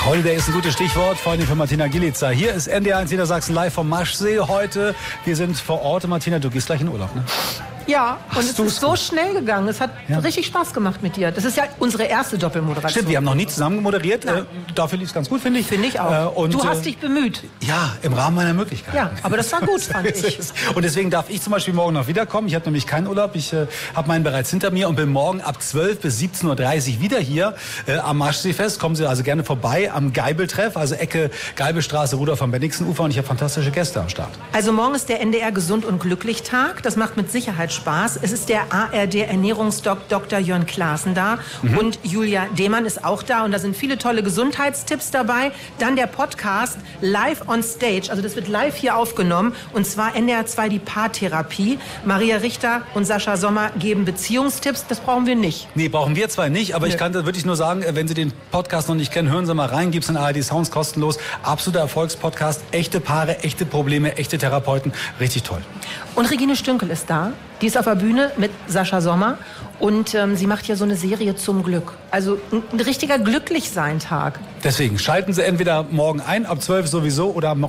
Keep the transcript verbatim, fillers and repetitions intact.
Holiday ist ein gutes Stichwort, Freundin von Martina Gilica. Hier ist N D R eins Niedersachsen live vom Maschsee heute. Wir sind vor Ort. Martina, du gehst gleich in Urlaub, ne? Ja, und Hast es du's ist so gut? schnell gegangen. Es hat Ja. richtig Spaß gemacht mit dir. Das ist ja unsere erste Doppelmoderation. Stimmt, wir haben noch nie zusammen moderiert. Äh, dafür lief es ganz gut, finde ich. Finde ich auch. Äh, und, du hast äh, dich bemüht. Ja, im Rahmen meiner Möglichkeiten. Ja, aber das war gut, fand ich. Und deswegen darf ich zum Beispiel morgen noch wiederkommen. Ich habe nämlich keinen Urlaub. Ich äh, habe meinen bereits hinter mir und bin morgen ab zwölf bis siebzehn Uhr dreißig wieder hier äh, am Maschseefest. Kommen Sie also gerne vorbei am Geibeltreff, also Ecke Geibelstraße, Rudolf am Bennigsen-Ufer. Und ich habe fantastische Gäste am Start. Also morgen ist der N D R Gesund und Glücklich Tag. Das macht mit Sicherheit Spaß. Es ist der A R D Ernährungsdoc Doktor Jörn Klaassen da. Mhm. Und Julia Demann ist auch da. Und da sind viele tolle Gesundheitstipps dabei. Dann der Podcast Live on Stage. Also das wird live hier aufgenommen. Und zwar N D R zwei die Paartherapie. Maria Richter und Sascha Sommer geben Beziehungstipps. Das brauchen wir nicht. Nee, brauchen wir zwei nicht. Aber Nee. ich kann da wirklich nur sagen, wenn Sie den Podcast noch nicht kennen, hören Sie mal rein. Gibt's in A R D Sounds kostenlos. Absoluter Erfolgspodcast. Echte Paare, echte Probleme, echte Therapeuten. Richtig toll. Und Regine Stünkel ist da. Die ist auf der Bühne mit Sascha Sommer. Und ähm, sie macht ja so eine Serie zum Glück. Also ein, ein richtiger Glücklichsein-Tag. Deswegen schalten Sie entweder morgen ein, ab zwölf sowieso, oder am